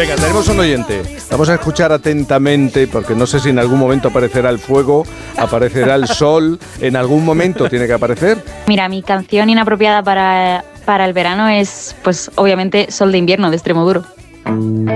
Venga, tenemos un oyente. Vamos a escuchar atentamente, porque no sé si en algún momento aparecerá el fuego, aparecerá el sol, en algún momento tiene que aparecer. Mira, mi canción inapropiada para el verano es, pues obviamente, Sol de invierno, de Extremoduro.